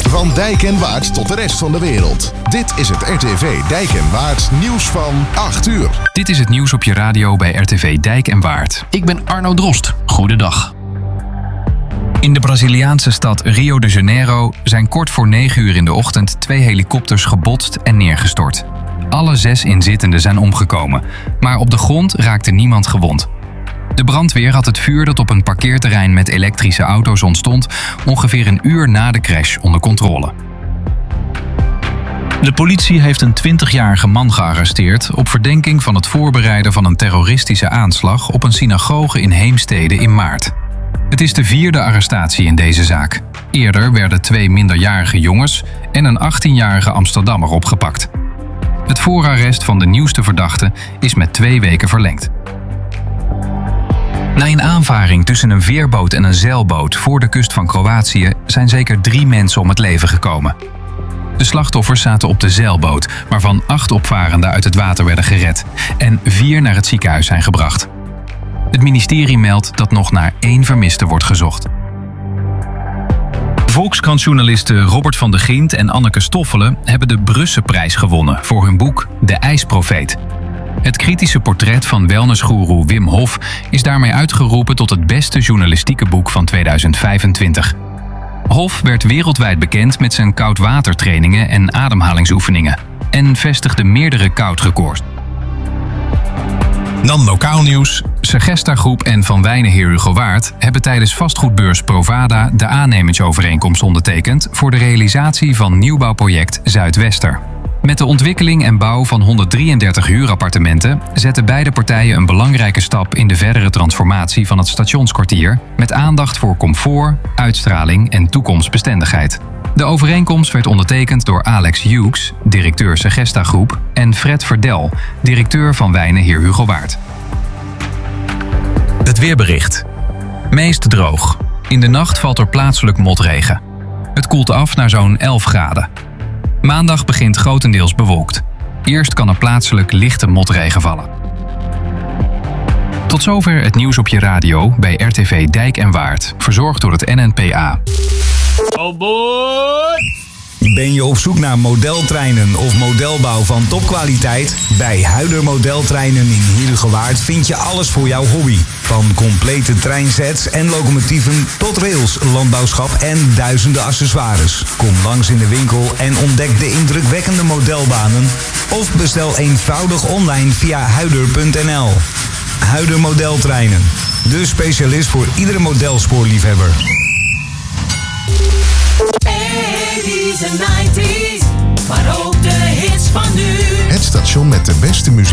Van Dijk en Waard tot de rest van de wereld. Dit is het RTV Dijk en Waard nieuws van 8 uur. Dit is het nieuws op je radio bij RTV Dijk en Waard. Ik ben Arno Drost. Goedendag. In de Braziliaanse stad Rio de Janeiro zijn kort voor 9 uur in de ochtend 2 helikopters gebotst en neergestort. Alle 6 inzittenden zijn omgekomen, maar op de grond raakte niemand gewond. De brandweer had het vuur dat op een parkeerterrein met elektrische auto's ontstond ongeveer een uur na de crash onder controle. De politie heeft een 20-jarige man gearresteerd op verdenking van het voorbereiden van een terroristische aanslag op een synagoge in Heemstede in maart. Het is de 4e arrestatie in deze zaak. Eerder werden 2 minderjarige jongens en een 18-jarige Amsterdammer opgepakt. Het voorarrest van de nieuwste verdachte is met 2 weken verlengd. Na een aanvaring tussen een veerboot en een zeilboot voor de kust van Kroatië zijn zeker 3 mensen om het leven gekomen. De slachtoffers zaten op de zeilboot, waarvan 8 opvarenden uit het water werden gered en 4 naar het ziekenhuis zijn gebracht. Het ministerie meldt dat nog naar 1 vermiste wordt gezocht. Volkskrantjournalisten Robert van de Gindt en Anneke Stoffelen hebben de Brusselprijs gewonnen voor hun boek De IJsprofeet. Het kritische portret van wellnessgoeroe Wim Hof is daarmee uitgeroepen tot het beste journalistieke boek van 2025. Hof werd wereldwijd bekend met zijn koudwatertrainingen en ademhalingsoefeningen en vestigde meerdere koudrecords. Dan lokaal nieuws. Segesta Groep en Van Wijnen Heer Hugo Waard hebben tijdens vastgoedbeurs Provada de aannemersovereenkomst ondertekend voor de realisatie van nieuwbouwproject Zuidwester. Met de ontwikkeling en bouw van 133 huurappartementen zetten beide partijen een belangrijke stap in de verdere transformatie van het stationskwartier met aandacht voor comfort, uitstraling en toekomstbestendigheid. De overeenkomst werd ondertekend door Alex Hughes, directeur Segesta Groep, en Fred Verdel, directeur Van Wijnen Heer Hugo Waard. Het weerbericht. Meest droog. In de nacht valt er plaatselijk motregen. Het koelt af naar zo'n 11 graden. Maandag begint grotendeels bewolkt. Eerst kan er plaatselijk lichte motregen vallen. Tot zover het nieuws op je radio bij RTV Dijk en Waard, verzorgd door het NNPA. Oh boy! Ben je op zoek naar modeltreinen of modelbouw van topkwaliteit? Bij Huider Modeltreinen in Heerhugowaard vind je alles voor jouw hobby. Van complete treinsets en locomotieven tot rails, landbouwschap en duizenden accessoires. Kom langs in de winkel en ontdek de indrukwekkende modelbanen. Of bestel eenvoudig online via huider.nl. Huider Modeltreinen. De specialist voor iedere modelspoorliefhebber. 80s en 90s, maar ook de hits van nu. Het station met de beste muziek.